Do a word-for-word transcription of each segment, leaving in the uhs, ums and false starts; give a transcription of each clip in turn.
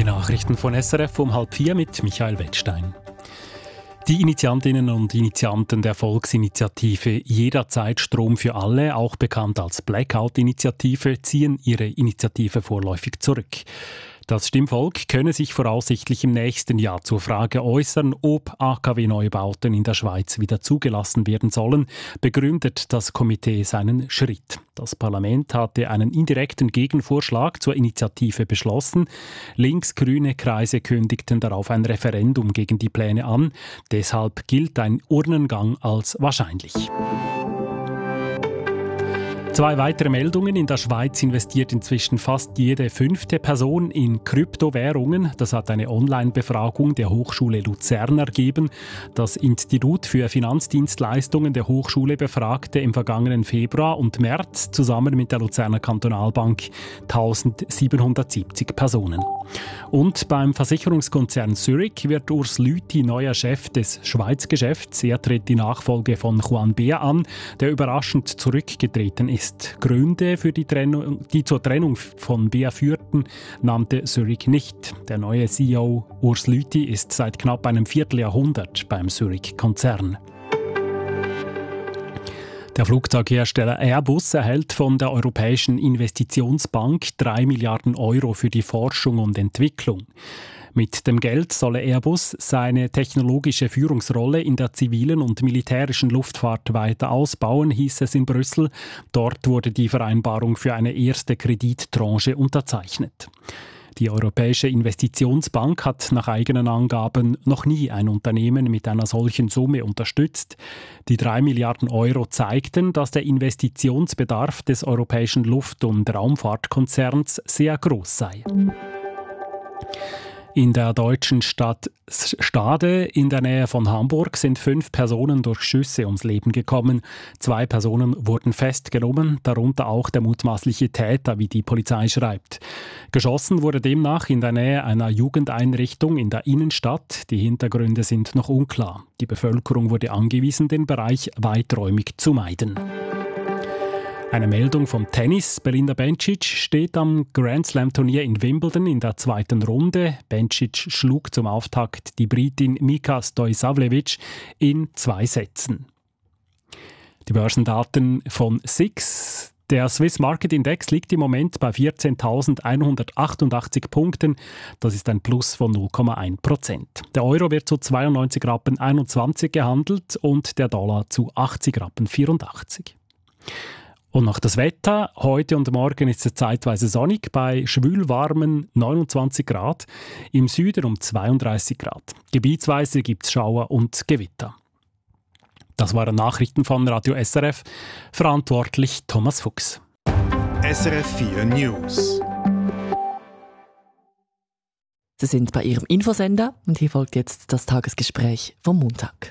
Nachrichten von S R F um halb vier mit Michael Wettstein. Die Initiantinnen und Initianten der Volksinitiative Jederzeit Strom für alle, auch bekannt als Blackout-Initiative, ziehen ihre Initiative vorläufig zurück. Das Stimmvolk könne sich voraussichtlich im nächsten Jahr zur Frage äußern, ob A K W-Neubauten in der Schweiz wieder zugelassen werden sollen, begründet das Komitee seinen Schritt. Das Parlament hatte einen indirekten Gegenvorschlag zur Initiative beschlossen. Links-grüne Kreise kündigten darauf ein Referendum gegen die Pläne an. Deshalb gilt ein Urnengang als wahrscheinlich. Zwei weitere Meldungen. In der Schweiz investiert inzwischen fast jede fünfte Person in Kryptowährungen. Das hat eine Online-Befragung der Hochschule Luzern ergeben. Das Institut für Finanzdienstleistungen der Hochschule befragte im vergangenen Februar und März zusammen mit der Luzerner Kantonalbank eintausendsiebenhundertsiebzig Personen. Und beim Versicherungskonzern Zurich wird Urs Lüthi neuer Chef des Schweizgeschäfts. Er tritt die Nachfolge von Juan Beer an, der überraschend zurückgetreten ist. Gründe, für die, Trennung, die zur Trennung von Beer führten, nannte Zurich nicht. Der neue C E O Urs Lüthi ist seit knapp einem Vierteljahrhundert beim Zurich-Konzern. Der Flugzeughersteller Airbus erhält von der Europäischen Investitionsbank drei Milliarden Euro für die Forschung und Entwicklung. Mit dem Geld solle Airbus seine technologische Führungsrolle in der zivilen und militärischen Luftfahrt weiter ausbauen, hieß es in Brüssel. Dort wurde die Vereinbarung für eine erste Kredittranche unterzeichnet. Die Europäische Investitionsbank hat nach eigenen Angaben noch nie ein Unternehmen mit einer solchen Summe unterstützt. Die drei Milliarden Euro zeigten, dass der Investitionsbedarf des europäischen Luft- und Raumfahrtkonzerns sehr groß sei. In der deutschen Stadt Stade in der Nähe von Hamburg sind fünf Personen durch Schüsse ums Leben gekommen. Zwei Personen wurden festgenommen, darunter auch der mutmaßliche Täter, wie die Polizei schreibt. Geschossen wurde demnach in der Nähe einer Jugendeinrichtung in der Innenstadt. Die Hintergründe sind noch unklar. Die Bevölkerung wurde angewiesen, den Bereich weiträumig zu meiden. Eine Meldung vom Tennis. Belinda Bencic steht am Grand-Slam-Turnier in Wimbledon in der zweiten Runde. Bencic schlug zum Auftakt die Britin Mika Stojsavljevic in zwei Sätzen. Die Börsendaten von S I X. Der Swiss Market Index liegt im Moment bei vierzehntausendeinhundertachtundachtzig Punkten. Das ist ein Plus von null Komma eins Prozent. Der Euro wird zu zweiundneunzig Rappen einundzwanzig gehandelt und der Dollar zu achtzig Rappen vierundachtzig. Und noch das Wetter. Heute und morgen ist es zeitweise sonnig bei schwülwarmen neunundzwanzig Grad. Im Süden um zweiunddreißig Grad. Gebietsweise gibt es Schauer und Gewitter. Das waren Nachrichten von Radio S R F. Verantwortlich Thomas Fuchs. S R F vier News. Sie sind bei Ihrem Infosender und hier folgt jetzt das Tagesgespräch vom Montag.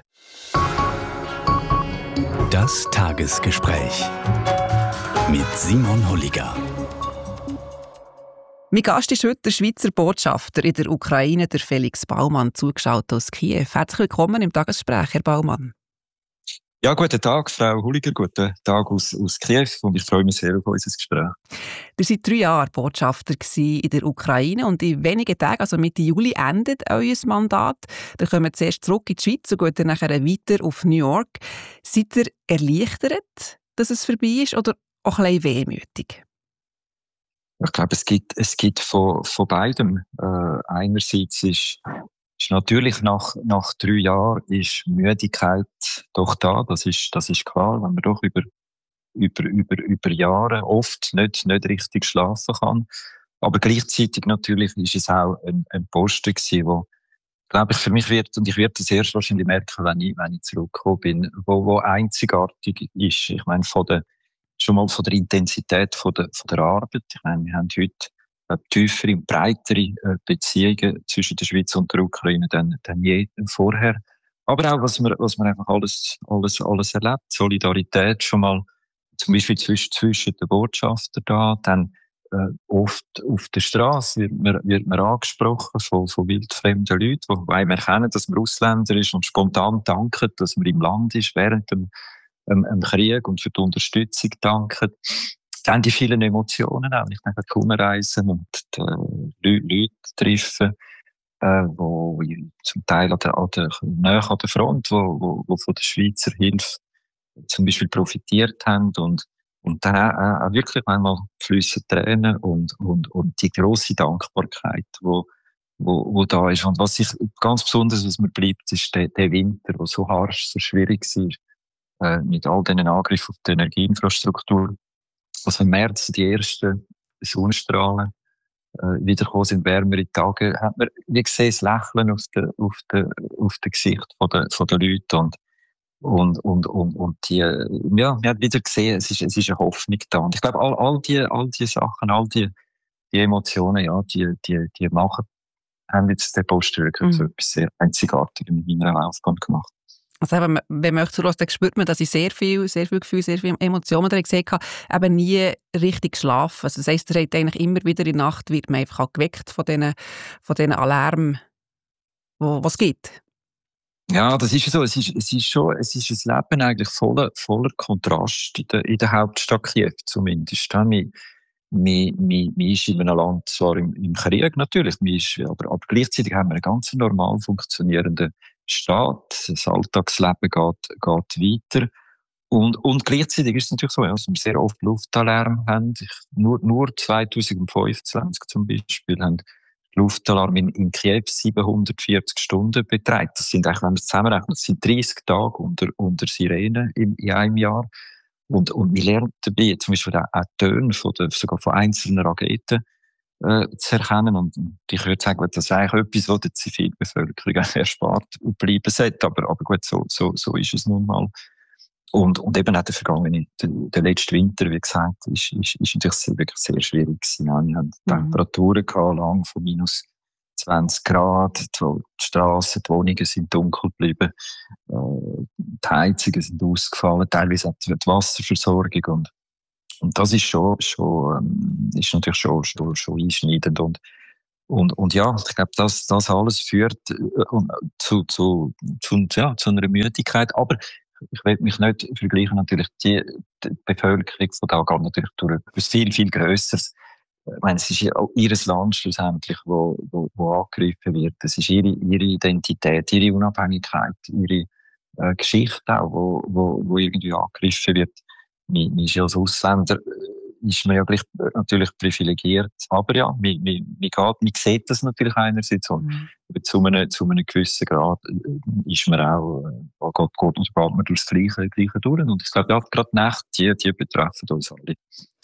Das Tagesgespräch mit Simon Holliger. Mein Gast ist heute der Schweizer Botschafter in der Ukraine, der Felix Baumann, zugeschaut aus Kiew. Herzlich willkommen im Tagesgespräch, Herr Baumann. Ja, guten Tag, Frau Holliger, guten Tag aus, aus Kiew und ich freue mich sehr auf unser Gespräch. Ihr seid drei Jahre Botschafter in der Ukraine und in wenigen Tagen, also Mitte Juli, endet euer Mandat. Dann kommen wir zuerst zurück in die Schweiz und gehen dann nachher weiter auf New York. Seid ihr erleichtert, dass es vorbei ist, oder auch ein bisschen wehmütig? Ich glaube, es gibt, es gibt von, von beidem. Äh, einerseits ist, ist natürlich nach, nach drei Jahren ist Müdigkeit doch da. Das ist, das ist klar, wenn man doch über, über, über, über Jahre oft nicht, nicht richtig schlafen kann. Aber gleichzeitig natürlich ist es auch ein, ein Posten gewesen, wo, glaube ich, für mich wird, und ich werde das erst wahrscheinlich merken, wenn ich, wenn ich zurückgekommen bin, wo, wo einzigartig ist. Ich meine, von der, schon mal von der Intensität von der, von der Arbeit. Ich meine, wir haben heute äh, tiefere und breitere äh, Beziehungen zwischen der Schweiz und der Ukraine denn, denn je vorher. Aber auch, was man, was man einfach alles, alles, alles erlebt. Solidarität schon mal, zum Beispiel zwischen, zwischen den Botschaftern da, dann äh, oft auf der Straße wird man, wird man angesprochen von, von wildfremden Leuten, die einem erkennen, dass man Ausländer ist und spontan danken, dass man im Land ist während dem ähm, Krieg und für die Unterstützung danken. dann die vielen Emotionen auch. Ich denke, die Umreisen und die äh, Leute treffen, äh, wo zum Teil an der, an der, näher an der Front, wo, wo, wo von der Schweizer Hilfe zum Beispiel profitiert haben und, und dann auch, auch wirklich manchmal fliessen Tränen und, und, und die grosse Dankbarkeit, wo, wo, wo da ist. Und was ich ganz besonders, was mir bleibt, ist der, der Winter, der so harsch, so schwierig war, äh, mit all diesen Angriffen auf die Energieinfrastruktur. Also im März die ersten Sonnenstrahlen äh, wiedergekommen sind, wärmere Tage, hat man, wie gesehen, das Lächeln auf der, auf der, auf der Gesicht von der, von der Leute und, und, und, und, und die, ja, man hat wieder gesehen, es ist, es ist eine Hoffnung da. Und ich glaube, all, all die, all die Sachen, all die, die Emotionen, ja, die, die, die machen, haben jetzt den Poststürker mhm. so etwas sehr Einzigartiges mit meiner Laufbahn gemacht. Also eben, wenn man euch zuhört, dann spürt man, dass ich sehr viel, sehr viel Gefühl, sehr viele Emotionen da gesehen habe, eben nie richtig geschlafen. Also das heisst, ihr habt eigentlich immer wieder in der Nacht, wird man einfach auch geweckt von diesen, von diesen Alarmen, wo, was gibt. Ja, das ist so. Es ist, es ist schon, es ist ein Leben eigentlich voller, voller Kontrast in der, in der Hauptstadt Kiew zumindest. Ja, man, man, man, man ist in einem Land zwar im, im Krieg natürlich, man ist, aber, aber gleichzeitig haben wir einen ganz normal funktionierenden Staat. Das Alltagsleben geht, geht weiter. Und, und gleichzeitig ist es natürlich so, dass wir sehr oft Luftalarm haben. Ich, nur, nur zwanzig fünfundzwanzig zum Beispiel haben Luftalarm in, in Kiew siebenhundertvierzig Stunden betreibt. Das sind eigentlich, wenn man es zusammenrechnet, das sind dreißig Tage unter, unter Sirene in, in einem Jahr. Und, und wir lernen dabei zum Beispiel auch, auch Töne von der, sogar von einzelnen Raketen äh, zu erkennen. Und ich würde sagen, das ist eigentlich etwas, was der Zivilbevölkerung erspart bleiben sollte. Aber, aber gut, so, so, so ist es nun mal. Und, und eben auch der vergangene, der, der letzte Winter, wie gesagt, ist, ist, ist natürlich sehr, wirklich sehr schwierig gewesen. Ja, wir hatten mhm. Temperaturen gehabt, lang von minus zwanzig Grad, die, die Strassen, die Wohnungen sind dunkel geblieben, äh, die Heizungen sind ausgefallen, teilweise auch die Wasserversorgung und, und das ist schon, schon, ähm, ist natürlich schon, schon, schon einschneidend und, und, und ja, ich glaube, das, das alles führt äh, zu, zu, zu, ja, zu einer Müdigkeit, aber ich will mich nicht vergleichen, natürlich, die, die Bevölkerung von da geht natürlich durch etwas viel, viel Grösseres. Ich meine, es ist ja auch ihr Land schlussendlich, wo, wo, wo angegriffen wird. Es ist ihre, ihre Identität, ihre Unabhängigkeit, ihre äh, Geschichte auch, wo, wo, wo irgendwie angegriffen wird. Man, man ist ja als Ausländer, ist man ja gleich natürlich privilegiert. Aber ja, man, man, man, geht, man sieht das natürlich einerseits. Und mhm. zu, einem, zu einem gewissen Grad ist man auch, äh, geht, geht, geht man durch das Gleiche, Gleiche durch. Und ich glaube, ja, gerade die Nächte, die, die betreffen uns alle.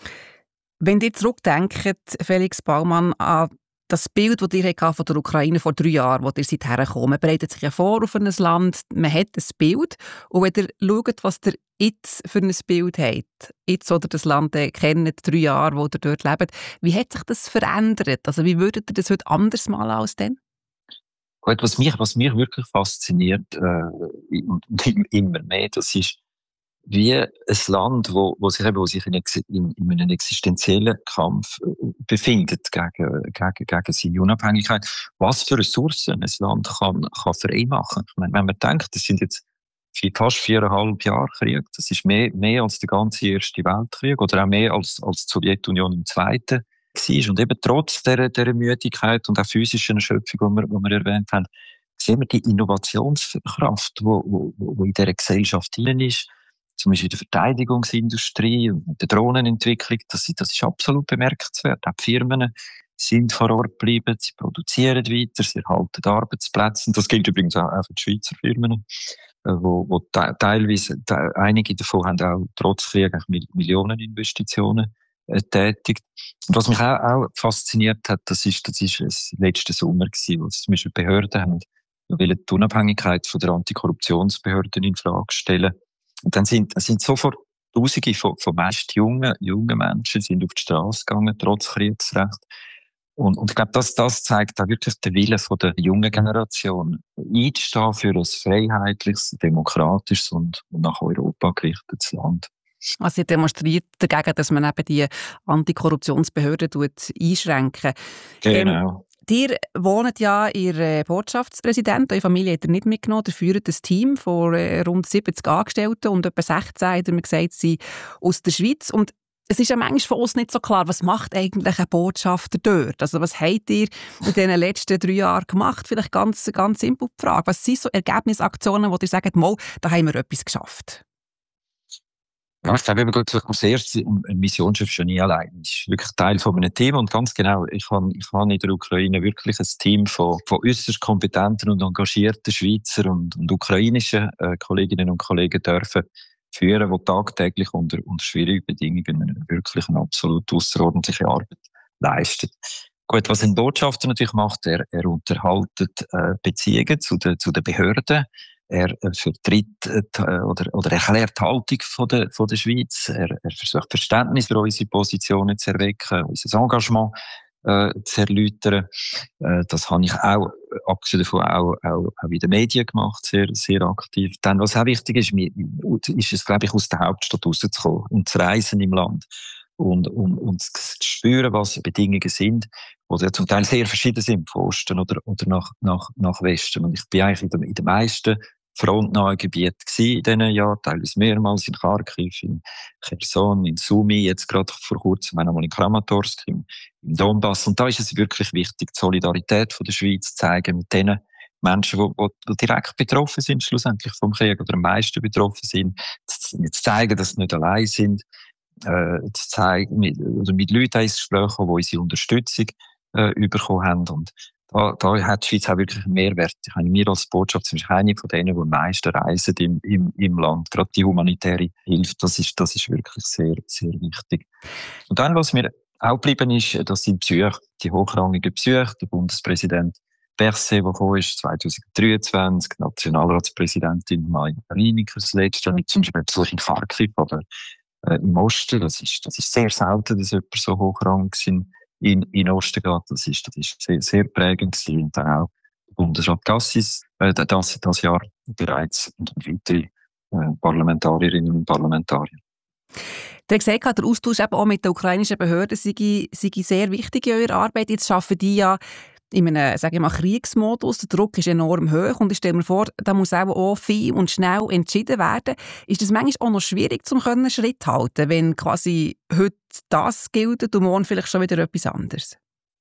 Wenn ihr zurückdenkt, Felix Baumann, an das Bild, das ihr von der Ukraine vor drei Jahren, wo ihr seid hergekommen, man bereitet sich ja vor auf ein Land, man hat ein Bild. Und wenn ihr schaut, was ihr jetzt für ein Bild habt, jetzt oder das Land kennt, drei Jahre, wo ihr dort lebt, wie hat sich das verändert? Also wie würdet ihr das heute anders malen als dann? Gut, was mich, was mich wirklich fasziniert, äh, und immer mehr, das ist, wie ein Land, wo, wo sich eben, wo sich in, in, in einem existenziellen Kampf befindet gegen, gegen, gegen seine Unabhängigkeit, was für Ressourcen ein Land kann, kann frei machen. Ich meine, wenn man denkt, das sind jetzt fast viereinhalb Jahre Krieg, das ist mehr, mehr als der ganze Erste Weltkrieg oder auch mehr als, als die Sowjetunion im Zweiten war. Und eben trotz dieser, dieser Müdigkeit und auch physischen Erschöpfung, die wir, die wir erwähnt haben, sehen wir die Innovationskraft, die, die, die in dieser Gesellschaft drin ist. Zum Beispiel in der Verteidigungsindustrie und der Drohnenentwicklung, das, das ist absolut bemerkenswert. Auch die Firmen sind vor Ort geblieben, sie produzieren weiter, sie erhalten Arbeitsplätze. Und das gilt übrigens auch für die Schweizer Firmen, wo, wo te- teilweise, te- einige davon haben auch trotz Krieg Millioneninvestitionen äh, tätigt. Und was mich auch, auch fasziniert hat, das ist, das ist das letzte Sommer gewesen, wo zum Beispiel Behörden haben, wollen die Unabhängigkeit von der Antikorruptionsbehörden in Frage stellen. Und dann sind, sind sofort Tausende von, von meist jungen, jungen Menschen sind auf die Straße gegangen, trotz Kriegsrecht. Und, und ich glaube, das, das zeigt auch wirklich den Willen von der jungen Generation, einzustehen für ein freiheitliches, demokratisches und, und nach Europa gerichtetes Land. Also sie demonstriert dagegen, dass man eben die Antikorruptionsbehörden einschränken. Genau. Ähm, Ihr wohnt ja in der Botschaftspräsident, eure Familie hat ihr nicht mitgenommen, ihr führt ein Team von rund siebzig Angestellten und etwa sechzehn, hat mir gesagt, sind aus der Schweiz. Und Es ist ja manchmal von uns nicht so klar, was macht eigentlich ein Botschafter dort? Also was habt ihr in den letzten drei Jahren gemacht? Vielleicht ganz, ganz simpel die Frage. Was sind so Ergebnisaktionen, wo ihr sagt, mal, da haben wir etwas geschafft? Ja, ich glaube, als erstes, ein Missionschef schon nie allein. Das ist wirklich Teil von einem Team. Und ganz genau, ich habe, ich habe in der Ukraine wirklich ein Team von, von äußerst kompetenten und engagierten Schweizer und, und ukrainischen äh, Kolleginnen und Kollegen dürfen führen, die tagtäglich unter, unter schwierigen Bedingungen wirklich eine absolut außerordentliche Arbeit leisten. Gut, was ein Botschafter natürlich macht, er, er unterhaltet äh, Beziehungen zu den, zu den Behörden. Er vertritt äh, oder, oder erklärt die Haltung von der, von der Schweiz. Er, er versucht Verständnis für unsere Positionen zu erwecken, unser Engagement äh, zu erläutern. Äh, das habe ich auch, abgesehen davon, auch, auch, auch in den Medien gemacht, sehr, sehr aktiv. Dann, was auch wichtig ist, ist es, glaube ich, aus der Hauptstadt rauszukommen und zu reisen im Land. Und, und, und zu spüren, was Bedingungen sind, die ja zum Teil sehr verschieden sind, von Osten oder, oder nach, nach, nach Westen. Und ich bin eigentlich in den, in den meisten frontnahen Gebieten gewesen in diesen Jahren, teilweise mehrmals in Kharkiv, in Cherson, in Sumy, jetzt gerade vor kurzem einmal in Kramatorsk, im, im Donbass. Und da ist es wirklich wichtig, die Solidarität von der Schweiz zu zeigen mit denen Menschen, die, die direkt betroffen sind, schlussendlich vom Krieg oder am meisten betroffen sind, zu, zu zeigen, dass sie nicht allein sind, äh, zu zeigen, mit, oder mit Leuten ins Gespräch kommen, die unsere Unterstützung äh, bekommen haben. Und da, da hat die Schweiz auch wirklich einen Mehrwert. Ich meine, wir als Botschaft sind eine von denen, die am meisten reisen im, im, im Land. Gerade die humanitäre Hilfe, das ist, das ist wirklich sehr, sehr wichtig. Und dann, was mir auch geblieben ist, das sind Besuche, die hochrangigen Besuche. Der Bundespräsident Berset, der gekommen ist, zwanzig dreiundzwanzig, die Nationalratspräsidentin Maja Rienecker, das letzte, zum Beispiel Besuch in Kharkiv oder äh, im Osten. Das ist, das ist sehr selten, dass jemand so hochrangig in, in, in Osten geht. Das ist, das ist sehr, sehr prägend gewesen. Und dann auch der Bundesrat Gassis, äh, das, das Jahr bereits und weitere äh, Parlamentarierinnen und Parlamentarier. Der hat gesagt, der Austausch eben auch mit den ukrainischen Behörden sei, sei sehr wichtig in eurer Arbeit. Jetzt arbeiten die ja in einem, sage ich mal, Kriegsmodus. Der Druck ist enorm hoch und ich stelle mir vor, da muss auch, auch viel und schnell entschieden werden. Ist das manchmal auch noch schwierig, um Schritt zu halten, wenn quasi heute das gilt und morgen vielleicht schon wieder etwas anderes?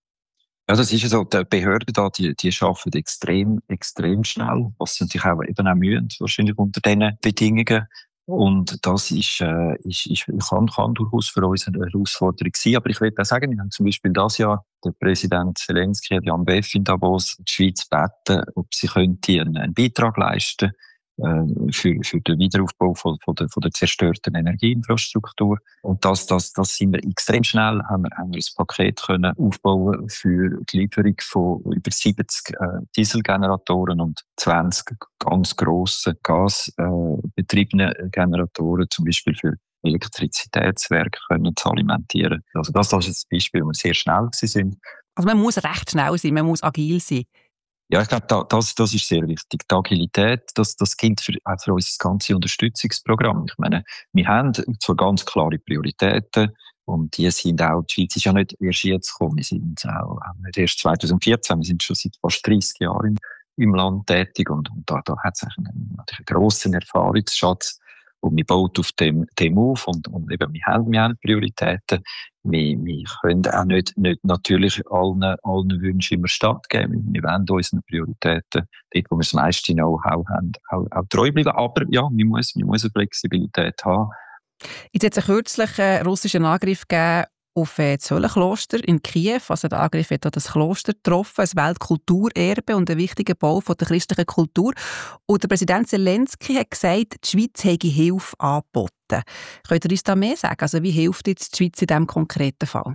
Ja, das ist ja so. Die Behörden da, die, die arbeiten extrem, extrem schnell, was sie natürlich auch eben auch mühen, wahrscheinlich unter diesen Bedingungen. Und das ist, äh, ist, ist kann, kann durchaus für uns eine Herausforderung sein. Aber ich will auch sagen, wir haben zum Beispiel dieses Jahr der Präsident Zelensky hat ja am B E F in Davos die Schweiz gebeten, ob sie könnte einen, einen Beitrag leisten äh, für, für den Wiederaufbau von, von, der, von der zerstörten Energieinfrastruktur. Und das, das, das sind wir extrem schnell, haben wir, haben wir ein Paket können aufbauen für die Lieferung von über siebzig äh, Dieselgeneratoren und zwanzig ganz grosse gasbetriebene äh, Generatoren, zum Beispiel für Elektrizitätswerke können zu alimentieren. Also das, das ist ein Beispiel, wo wir sehr schnell sind. Also man muss recht schnell sein, man muss agil sein. Ja, ich glaube, da, das, das ist sehr wichtig. Die Agilität, das, das gilt für, auch für unser ganzes Unterstützungsprogramm. Ich meine, wir haben zwar ganz klare Prioritäten und die sind auch, die Schweiz ist ja nicht erst jetzt gekommen, wir sind auch, auch nicht erst zwanzig vierzehn, wir sind schon seit fast dreissig Jahren im, im Land tätig und, und da, da hat es einen, einen grossen Erfahrungsschatz. Und wir bauen auf dem, dem auf und, und eben, wir haben, wir haben Prioritäten. Wir, wir können auch nicht, nicht natürlich allen, allen Wünschen immer stattgeben. Wir wollen unseren Prioritäten, dort, wo wir das meiste Know-how haben, auch, auch treu bleiben. Aber ja, wir müssen, wir müssen Flexibilität haben. Jetzt hat es kürzlich einen russischen Angriff gegeben auf das Höllenkloster in Kiew. Also der Angriff hat das Kloster getroffen, ein Weltkulturerbe und ein wichtiger Bau von der christlichen Kultur. Und der Präsident Zelensky hat gesagt, die Schweiz habe Hilfe angeboten. Könnt ihr uns da mehr sagen? Also wie hilft jetzt die Schweiz in diesem konkreten Fall?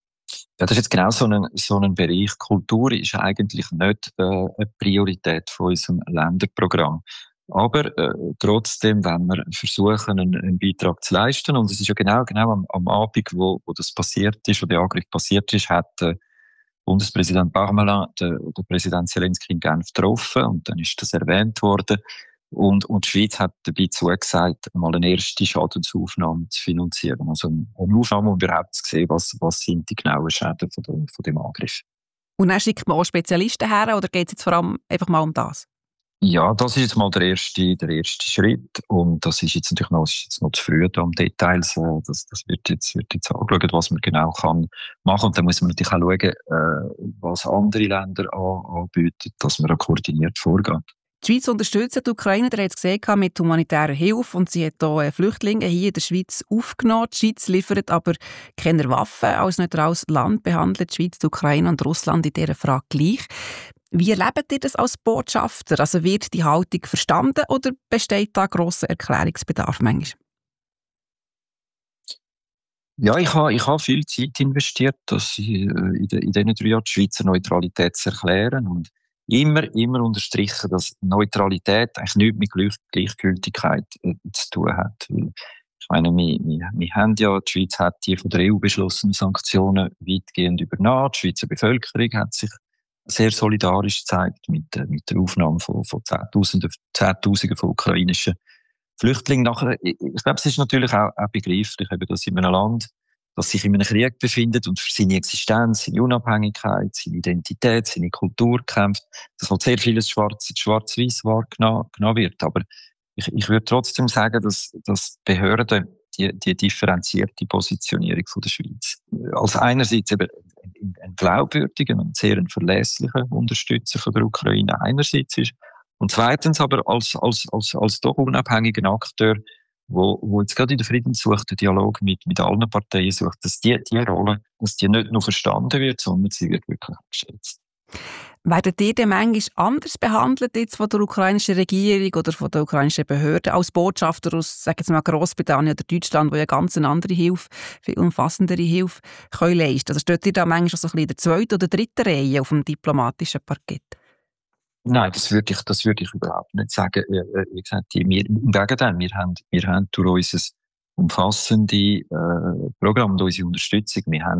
Ja, das ist jetzt genau so ein, so ein Bereich. Kultur ist eigentlich nicht äh, eine Priorität von unserem Länderprogramm. Aber äh, trotzdem, wenn wir versuchen, einen, einen Beitrag zu leisten, und es ist ja genau, genau am, am Abend, wo, wo das passiert ist, wo der Angriff passiert ist, hat äh, Bundespräsident Parmelin den, den Präsident Zelensky in Genf getroffen und dann ist das erwähnt worden. Und, und die Schweiz hat dabei zugesagt, mal eine erste Schadensaufnahme zu finanzieren. Also eine Aufnahme, um überhaupt zu sehen, was, was sind die genauen Schäden von, der, von dem Angriff. Und dann schickt man auch Spezialisten her, oder geht es jetzt vor allem einfach mal um das? Ja, das ist jetzt mal der erste, der erste Schritt. Und das ist jetzt natürlich noch, ist jetzt noch zu früh da um Details. Äh, Das, das wird jetzt, wird jetzt angeschaut, was man genau kann machen. Und dann muss man natürlich auch schauen, äh, was andere Länder an, anbieten, dass man da koordiniert vorgeht. Die Schweiz unterstützt die Ukraine, der hat es gesehen, mit humanitärer Hilfe und sie hat hier Flüchtlinge hier in der Schweiz aufgenommen. Die Schweiz liefert aber keine Waffen. Als neutrales Land behandelt die Schweiz die Ukraine und Russland in dieser Frage gleich. Wie erlebt ihr das als Botschafter? Also wird die Haltung verstanden oder besteht da grosser Erklärungsbedarf manchmal? Ja, ich habe, ich habe viel Zeit investiert, dass ich, äh, in, de, in diesen drei Jahren die Schweizer Neutralität zu erklären und immer, immer unterstrichen, dass Neutralität eigentlich nichts mit Gleich, Gleichgültigkeit äh, zu tun hat. Weil, ich meine, wir, wir, wir haben ja, die Schweiz hat die von der E U beschlossenen Sanktionen weitgehend übernommen. Die Schweizer Bevölkerung hat sich sehr solidarisch gezeigt mit, äh, mit der Aufnahme von, von Zehntausenden, Zehntausenden von ukrainischen Flüchtlinge. Nachher, ich, ich glaube, es ist natürlich auch, auch begreiflich, eben, dass in einem Land, das sich in einem Krieg befindet und für seine Existenz, seine Unabhängigkeit, seine Identität, seine Kultur kämpft, dass halt sehr vieles schwarz, schwarz-weiß wahrgenommen wird. Aber ich, ich würde trotzdem sagen, dass, dass Behörden die, die differenzierte Positionierung von der Schweiz als einerseits eben ein glaubwürdiger und sehr ein verlässlicher Unterstützer von der Ukraine einerseits ist und zweitens aber als, als, als, als doch unabhängiger Akteur, wo, wo jetzt gerade in der Friedenssuche den Dialog mit, mit allen Parteien sucht, dass die, die Rolle, dass die nicht nur verstanden wird, sondern sie wird wirklich geschätzt. Werdet ihr denn manchmal anders behandelt jetzt von der ukrainischen Regierung oder von der ukrainischen Behörden als Botschafter aus, sagen wir mal, Grossbritannien oder Deutschland, wo ja ganz eine andere Hilfe, viel umfassendere Hilfe können leisten? Also steht ihr da manchmal so ein bisschen in der zweiten oder dritten Reihe auf dem diplomatischen Parkett? Nein, das würde ich, das würde ich überhaupt nicht sagen. Wie gesagt, wir, im Gegenteil, wir haben, wir haben durch unser umfassendes äh, Programm und unsere Unterstützung, wir haben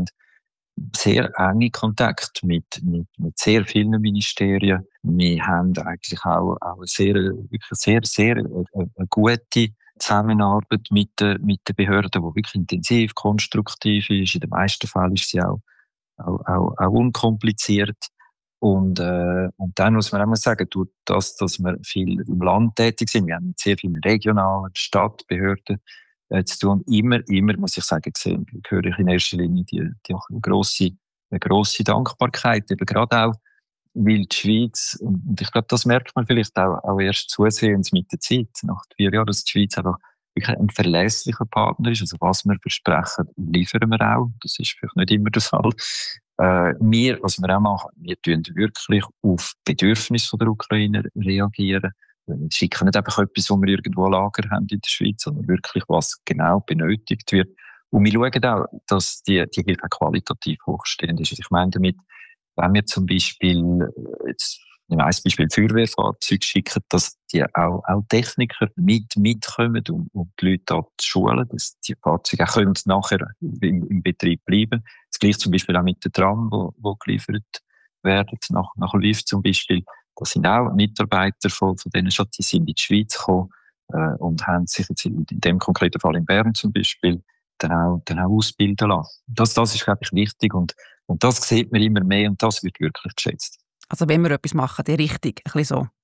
sehr enge Kontakt mit, mit, mit sehr vielen Ministerien. Wir haben eigentlich auch, auch eine sehr, wirklich sehr, sehr eine, eine gute Zusammenarbeit mit, der, mit den Behörden, die wirklich intensiv, konstruktiv ist. In den meisten Fällen ist sie auch, auch, auch, auch unkompliziert. Und, äh, und dann muss man auch mal sagen, durch das, dass wir viel im Land tätig sind, wir haben mit sehr vielen regionalen Stadtbehörden äh, zu tun. Immer, immer, muss ich sagen, gesehen, höre ich in erster Linie die, die auch eine grosse, eine grosse Dankbarkeit, eben gerade auch, weil die Schweiz, und ich glaube, das merkt man vielleicht auch, auch erst zusehends mit der Zeit, nach vier Jahren, dass die Schweiz einfach wirklich ein verlässlicher Partner ist. Also was wir versprechen, liefern wir auch. Das ist vielleicht nicht immer der Fall. Äh, wir, was wir auch machen, wir tun wirklich auf Bedürfnisse der Ukrainer reagieren. Wir schicken nicht einfach etwas, wo wir irgendwo ein Lager haben in der Schweiz, sondern wirklich, was genau benötigt wird. Und wir schauen auch, dass die, die Hilfe qualitativ hochstehend ist. Ich meine damit, wenn wir zum Beispiel, jetzt, ich weiss, Beispiel Feuerwehrfahrzeuge schicken, dass die auch, auch Techniker mit, mitkommen, um, um die Leute da zu schulen, dass die Fahrzeuge auch können nachher im, im Betrieb bleiben. Das gleiche zum Beispiel auch mit den Tram, wo, wo geliefert werden, nach, nach Lviv zum Beispiel. Das sind auch Mitarbeiter von, von denen schon, die sind in die Schweiz gekommen, äh, und haben sich jetzt in, in dem konkreten Fall in Bern zum Beispiel dann auch, dann auch ausbilden lassen. Das, das ist, glaube ich, wichtig und, und das sieht man immer mehr und das wird wirklich geschätzt. Also wenn wir etwas machen, die richtig, ein bisschen so.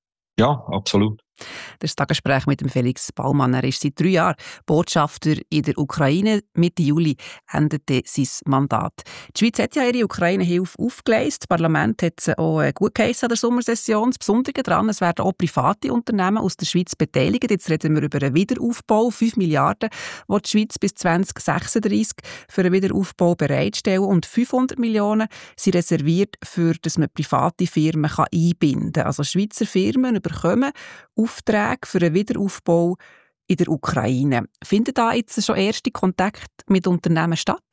Ja, absolut. Das ist das Gespräch mit dem Felix Baumann. Er ist seit drei Jahren Botschafter in der Ukraine. Mitte Juli endete sein Mandat. Die Schweiz hat ja ihre Ukraine-Hilfe aufgeleistet. Das Parlament hat sie auch gut geheissen an der Sommersession. Das Besondere daran, es werden auch private Unternehmen aus der Schweiz beteiligt. Jetzt reden wir über einen Wiederaufbau. fünf Milliarden, die die Schweiz bis zwanzig sechsunddreissig für einen Wiederaufbau bereitstellen. Und fünfhundert Millionen sind reserviert, für dass man private Firmen einbinden kann. Also Schweizer Firmen bekommen Aufträge für einen Wiederaufbau in der Ukraine. Finden da jetzt schon erste Kontakte mit Unternehmen statt?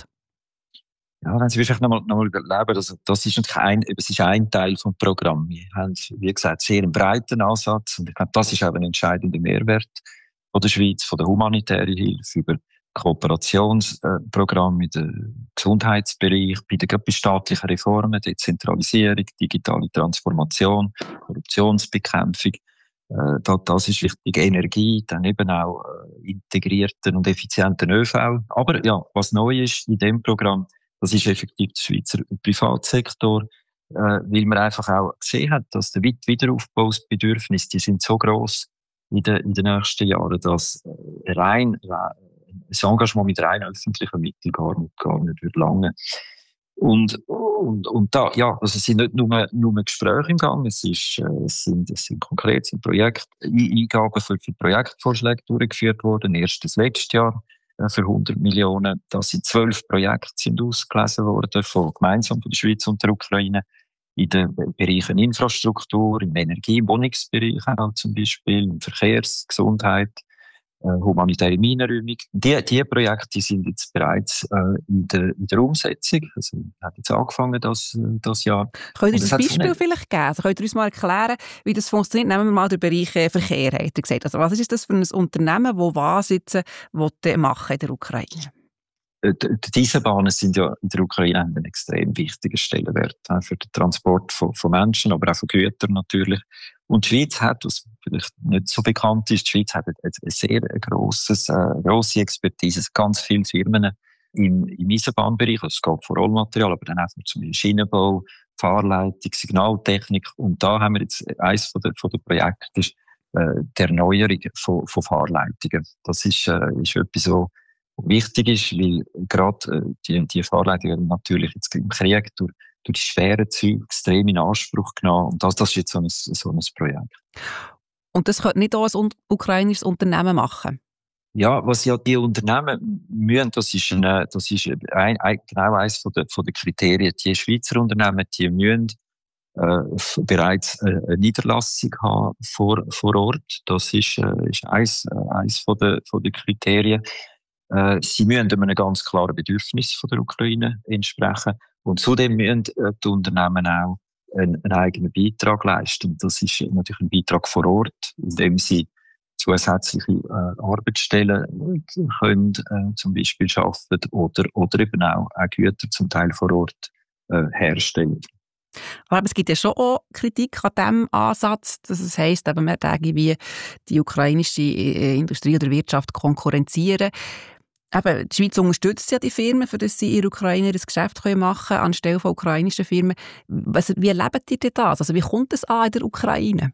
Ja, wenn Sie vielleicht nochmal noch mal überleben, das, das ist natürlich ein, es ist ein Teil vom Programm. Wir haben, wie gesagt, sehr einen breiten Ansatz und ich glaube, das ist auch ein entscheidender Mehrwert von der Schweiz, von der humanitären Hilfe über Kooperationsprogramme im Gesundheitsbereich, bei der bei staatlichen Reformen, Dezentralisierung, digitale Transformation, Korruptionsbekämpfung. Äh, das ist wichtig. Energie, dann eben auch äh, integrierten und effizienten ÖV. Aber ja, was neu ist in dem Programm, das ist effektiv der Schweizer Privatsektor. äh, weil man einfach auch gesehen hat, dass die Wiederaufbausbedürfnisse, die sind so gross in den, in den nächsten Jahren, dass rein, rein das Engagement mit rein öffentlichen Mitteln gar nicht, gar nicht wird lange. Und, und, und da, ja, also es sind nicht nur, nur Gespräche im Gang, es ist, äh, es sind, es sind konkret, es sind Projekte, Eingaben für, für Projektvorschläge durchgeführt worden, erst das letzte Jahr, äh, für hundert Millionen. Da sind zwölf Projekte sind ausgelesen worden, von, gemeinsam von der Schweiz und der Ukraine, in den Bereichen Infrastruktur, im Energie-, im Wohnungsbereich auch zum Beispiel, im Verkehrs-, Gesundheit, humanitäre Minenräumung. Die, die Projekte sind jetzt bereits äh, in, der, in der Umsetzung. Also, hat jetzt angefangen das, das Jahr. Könnt ihr uns ein Beispiel vielleicht geben? Also, könnt ihr uns mal erklären, wie das funktioniert? Nehmen wir mal den Bereich Verkehr, hat er gesagt. Also, was ist das für ein Unternehmen, das was jetzt machen in der Ukraine? Die Eisenbahnen sind ja in der Ukraine einen extrem wichtigen Stellenwert für den Transport von, von Menschen, aber auch von Gütern natürlich. Und die Schweiz hat, was vielleicht nicht so bekannt ist, die Schweiz hat eine sehr grosses, äh, grosse Expertise, ganz viele Firmen im, im Eisenbahnbereich. Also es geht vor Rollmaterial, aber dann auch zum Beispiel Schienenbau, Fahrleitung, Signaltechnik. Und da haben wir jetzt eines von der, von der Projekte, ist, äh, die Erneuerung von, von Fahrleitungen. Das ist, äh, ist etwas so, wichtig ist, weil gerade äh, die, die Fahrleitungen natürlich jetzt im Krieg durch, durch die schweren Züge extrem in Anspruch genommen. Und das, das ist jetzt so ein, so ein Projekt. Und das könnte nicht auch ein ukrainisches Unternehmen machen? Ja, was ja die Unternehmen müssen, das ist, eine, das ist ein, ein, genau eines von der, von der Kriterien. Die Schweizer Unternehmen, die müssen äh, bereits äh, eine Niederlassung haben vor, vor Ort. Das ist, äh, ist eines, äh, eines von der, von der Kriterien. Sie müssen einem ganz klaren Bedürfnis von der Ukraine entsprechen. Und zudem müssen die Unternehmen auch einen, einen eigenen Beitrag leisten. Das ist natürlich ein Beitrag vor Ort, indem sie zusätzliche äh, Arbeitsstellen können, äh, zum Beispiel schaffen oder, oder eben auch, auch Güter zum Teil vor Ort äh, herstellen. Aber es gibt ja schon auch Kritik an diesem Ansatz, dass es heisst, eben, man würde wie die ukrainische Industrie oder Wirtschaft konkurrenzieren. Eben, die Schweiz unterstützt ja die Firmen, für das sie in der Ukraine das Geschäft machen können, anstelle von ukrainischen Firmen. Was, wie erleben die denn das? Also wie kommt es an in der Ukraine?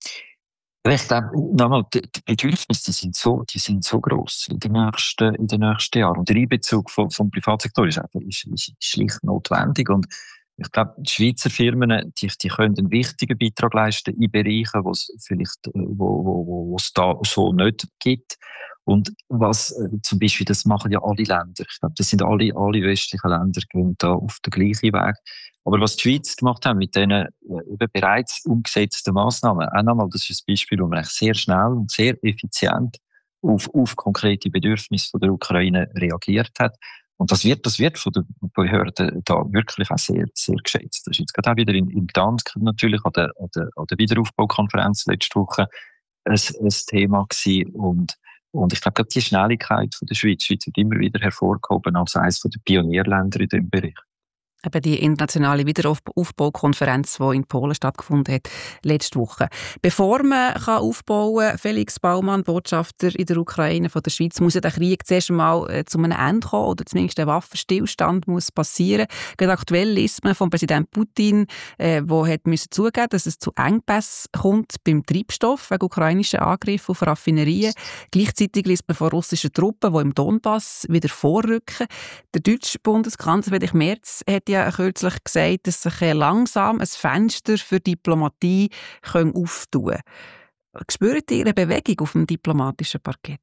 Ich glaube, nochmal, die Bedürfnisse die sind so, die sind so gross in den nächsten, in den nächsten Jahren. Und der Einbezug vom, vom Privatsektor ist einfach, ist, ist schlicht notwendig. Und ich glaube, die Schweizer Firmen, die, die können einen wichtigen Beitrag leisten in Bereichen, wo es vielleicht, wo, wo, wo es da so nicht gibt. Und was, äh, zum Beispiel, das machen ja alle Länder. Ich glaube, das sind alle, alle westlichen Länder gehen da auf den gleichen Weg. Aber was die Schweiz gemacht hat mit diesen äh, bereits umgesetzten Massnahmen, auch nochmal, das ist ein Beispiel, wo man sehr schnell und sehr effizient auf, auf konkrete Bedürfnisse von der Ukraine reagiert hat. Und das wird, das wird von den Behörden da wirklich auch sehr, sehr geschätzt. Das ist jetzt gerade auch wieder in, in Gdansk natürlich an der, an der, an der Wiederaufbaukonferenz letzte Woche ein, ein Thema gewesen. Und, und ich glaube, gerade die Schnelligkeit von der Schweiz, die Schweiz wird immer wieder hervorgehoben als eines der Pionierländer in diesem Bereich. Eben die internationale Wiederaufbaukonferenz, die in Polen stattgefunden hat, letzte Woche. Bevor man kann aufbauen kann, Felix Baumann, Botschafter in der Ukraine von der Schweiz, muss ja der Krieg zuerst einmal äh, zu einem Ende kommen oder zumindest ein Waffenstillstand muss passieren. Gerade aktuell liest man von Präsident Putin, äh, wo hat müssen zugeben, dass es zu Engpässen kommt beim Treibstoff wegen ukrainischen Angriffen auf Raffinerien. Gleichzeitig liest man von russischen Truppen, die im Donbass wieder vorrücken. Der deutsche Bundeskanzler Friedrich Merz hat ja kürzlich gesagt, dass sich langsam ein Fenster für Diplomatie auftun kann. Spürt ihr eine Bewegung auf dem diplomatischen Parkett?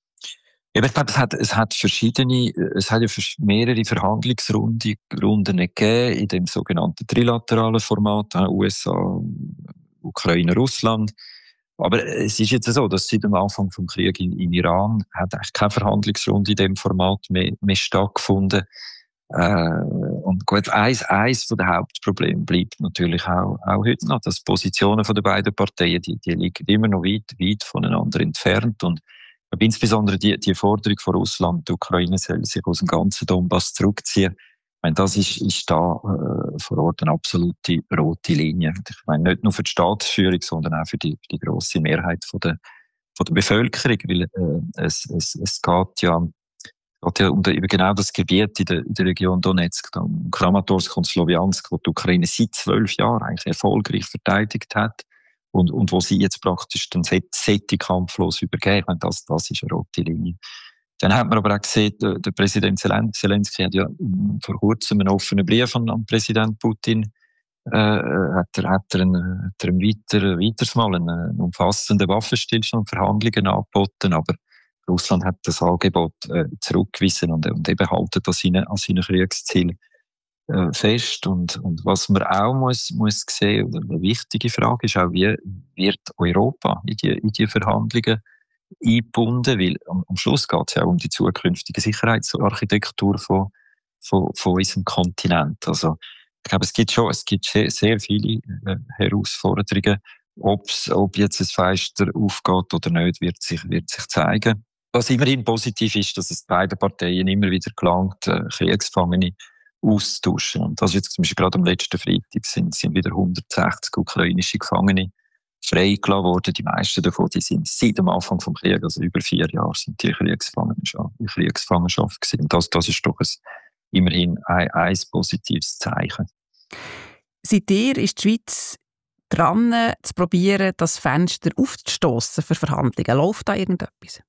Ja, ich glaube, es hat, es hat verschiedene, es hat ja mehrere Verhandlungsrunden Runden gegeben in dem sogenannten trilateralen Format, U S A, Ukraine, Russland. Aber es ist jetzt so, dass seit dem Anfang des Krieges in, in Iran hat eigentlich keine Verhandlungsrunde in dem Format mehr, mehr stattgefunden. Äh, und gut, eins, eins von den Hauptproblemen bleibt natürlich auch, auch heute noch, dass Positionen von den beiden Parteien, die, die liegen immer noch weit, weit voneinander entfernt. Und insbesondere die, die Forderung von Russland, die Ukraine soll sich aus dem ganzen Donbass zurückziehen. Ich meine, das ist, ist da äh, vor Ort eine absolute rote Linie. Ich meine, nicht nur für die Staatsführung, sondern auch für die, für die grosse Mehrheit von der, von der Bevölkerung, weil äh, es, es, es geht ja geht ja um den, eben genau das Gebiet in der, in der Region Donetsk, um Kramatorsk und Sloviansk, wo die Ukraine seit zwölf Jahren eigentlich erfolgreich verteidigt hat und, und wo sie jetzt praktisch dann solche kampflos übergeben. Ich meine, das, das ist eine rote Linie. Dann hat man aber auch gesehen, der, der Präsident Zelensky hat ja vor kurzem einen offenen Brief an, an Präsident Putin äh, hat er, hat er, einen, hat er ein weiter, weiteres Mal einen, einen umfassenden Waffenstillstand, Verhandlungen angeboten, aber Russland hat das Angebot äh, zurückgewiesen und, und eben halten an seinen, an seinen Kriegszielen äh, fest. Und, und was man auch muss, muss sehen, oder eine wichtige Frage ist auch, wie wird Europa in die, in die Verhandlungen eingebunden? Weil am, am Schluss geht es ja auch um die zukünftige Sicherheitsarchitektur von, von, von unserem Kontinent. Also, ich glaube, es gibt schon, es gibt sehr, sehr viele äh, Herausforderungen. Ob's, ob jetzt ein Fenster aufgeht oder nicht, wird sich, wird sich zeigen. Was immerhin positiv ist, dass es beiden Parteien immer wieder gelangt, äh, Kriegsgefangene auszutauschen. Und das ist jetzt zum Beispiel gerade am letzten Freitag sind, sind wieder hundertsechzig ukrainische Gefangene freigelassen worden. Die meisten davon, die sind seit dem Anfang des Krieges, also über vier Jahre, sind die Kriegsgefangene schon, in Kriegsgefangenschaft gewesen. Und das, das ist doch ein, immerhin ein, ein positives Zeichen. Seitdem ist die Schweiz dran, zu probieren, das Fenster aufzustossen für Verhandlungen. Läuft da irgendetwas?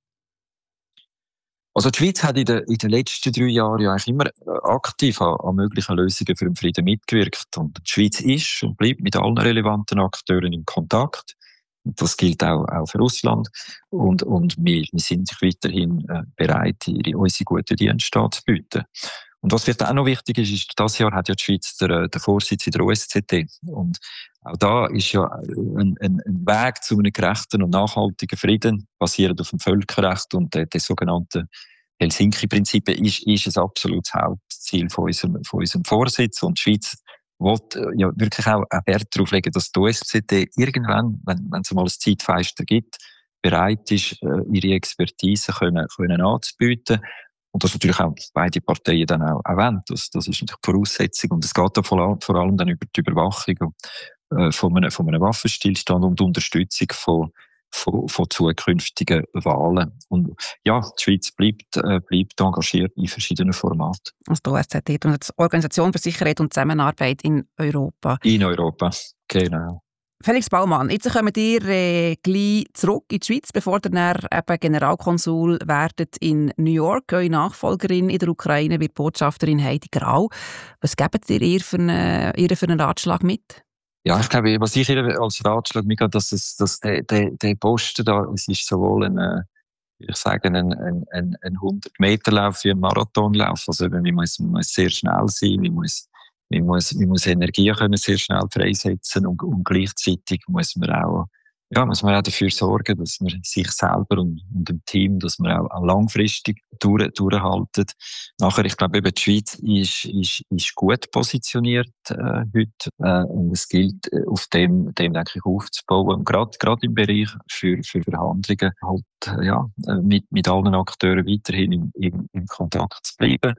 Also die Schweiz hat in den, in den letzten drei Jahren ja eigentlich immer aktiv an, an möglichen Lösungen für den Frieden mitgewirkt. Und die Schweiz ist und bleibt mit allen relevanten Akteuren in Kontakt. Und das gilt auch, auch für Russland. Und, und wir, wir sind weiterhin äh, bereit, ihre, unsere guten Dienste anzubieten. Und was vielleicht auch noch wichtig ist, ist, dieses Jahr hat ja die Schweiz der, der Vorsitz in der O S Z E. Und auch da ist ja ein, ein, ein Weg zu einem gerechten und nachhaltigen Frieden, basierend auf dem Völkerrecht und den, den sogenannten Helsinki-Prinzipien, ist, ist ein absolutes Hauptziel von unserem, von unserem Vorsitz. Und die Schweiz will ja wirklich auch Wert darauf legen, dass die O S Z E irgendwann, wenn, wenn es mal ein Zeitfenster gibt, bereit ist, ihre Expertise können, können anzubieten. Und das natürlich auch beide Parteien dann auch, auch wollen. Das, das ist natürlich die Voraussetzung. Und es geht da vor allem, vor allem dann über die Überwachung äh, von, einem, von einem Waffenstillstand und die Unterstützung von, von, von zukünftigen Wahlen. Und ja, die Schweiz bleibt, äh, bleibt engagiert in verschiedenen Formaten. Also die O S Z E, die Organisation für Sicherheit und Zusammenarbeit in Europa. In Europa, genau. Felix Baumann, jetzt kommen ihr äh, gleich zurück in die Schweiz, bevor ihr dann eben Generalkonsul werdet in New York. Eure Nachfolgerin in der Ukraine wird Botschafterin Heidi Grau. Was gebt ihr ihr für einen, ihr für einen Ratschlag mit? Ja, ich glaube, was ich ihr als Ratschlag mitgebe, dass, es, dass der, der, der Posten da, es ist sowohl ein, ich sage, ein, ein, ein, ein hundert-Meter-Lauf wie ein Marathonlauf. Also man muss, man muss sehr schnell sein, man muss Man muss, man muss Energie können sehr schnell freisetzen und, und gleichzeitig muss man auch, ja, muss man auch dafür sorgen, dass man sich selber und, und dem Team, dass man auch, auch langfristig durch, durchhaltet. Nachher, ich glaube, eben die Schweiz ist, ist, ist gut positioniert äh, heute äh, und es gilt, auf dem, dem denke ich, aufzubauen. Gerade, gerade im Bereich für, für Verhandlungen halt, ja, mit, mit allen Akteuren weiterhin im, im, im Kontakt zu bleiben.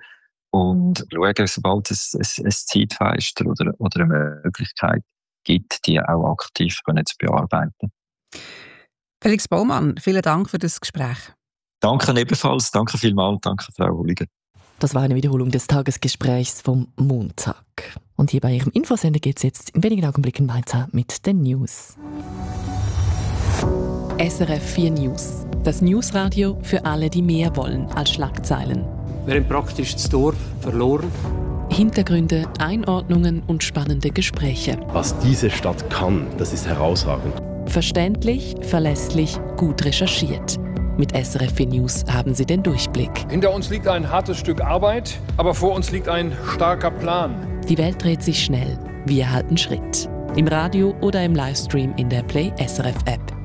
Und schauen, sobald es ein, ein Zeitfenster oder, oder eine Möglichkeit gibt, die auch aktiv können zu bearbeiten. Felix Baumann, vielen Dank für das Gespräch. Danke ebenfalls, danke vielmals, danke Frau Hulliger. Das war eine Wiederholung des Tagesgesprächs vom Montag. Und hier bei Ihrem Infosender geht es jetzt in wenigen Augenblicken weiter mit den News. S R F vier News. Das Newsradio für alle, die mehr wollen als Schlagzeilen. Wir haben praktisch das Dorf verloren. Hintergründe, Einordnungen und spannende Gespräche. Was diese Stadt kann, das ist herausragend. Verständlich, verlässlich, gut recherchiert. Mit S R F vier News haben Sie den Durchblick. Hinter uns liegt ein hartes Stück Arbeit, aber vor uns liegt ein starker Plan. Die Welt dreht sich schnell. Wir halten Schritt. Im Radio oder im Livestream in der Play S R F App.